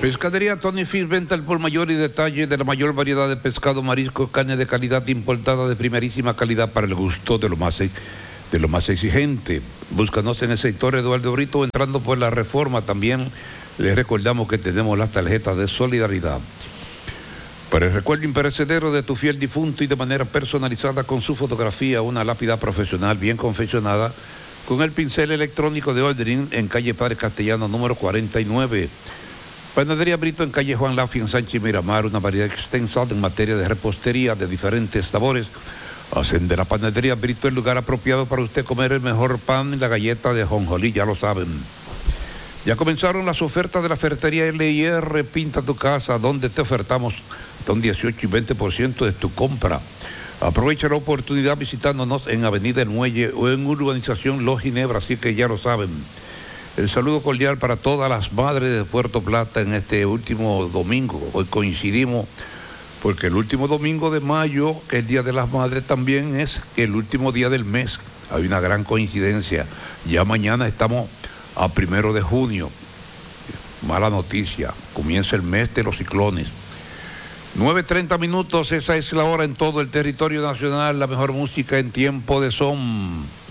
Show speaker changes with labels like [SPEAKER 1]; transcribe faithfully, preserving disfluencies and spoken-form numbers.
[SPEAKER 1] Pescadería Tony Fish, venta al por mayor y detalle de la mayor variedad de pescado, marisco, carne de calidad importada de primerísima calidad para el gusto de lo más, de lo más exigente. Búscanos en el sector Eduardo Brito, entrando por la Reforma. También les recordamos que tenemos las tarjetas de solidaridad. Para el recuerdo imperecedero de tu fiel difunto y de manera personalizada con su fotografía, una lápida profesional bien confeccionada con el pincel electrónico de ordering en calle Padre Castellano número cuarenta y nueve. Panadería Brito en calle Juan Lafi en Sánchez Miramar, una variedad extensa en materia de repostería de diferentes sabores. Hacen de la Panadería Brito el lugar apropiado para usted comer el mejor pan y la galleta de jonjolí, ya lo saben. Ya comenzaron las ofertas de la ferretería L I R, pinta tu casa, donde te ofertamos un dieciocho y veinte por ciento de tu compra. Aprovecha la oportunidad visitándonos en Avenida El Muelle o en Urbanización Los Ginebra, así que ya lo saben. El saludo cordial para todas las madres de Puerto Plata en este último domingo. Hoy coincidimos porque el último domingo de mayo, que es el Día de las Madres, también es el último día del mes. Hay una gran coincidencia. Ya mañana estamos a primero de junio. Mala noticia. Comienza el mes de los ciclones. nueve treinta minutos, esa es la hora en todo el territorio nacional. La mejor música en tiempo de son.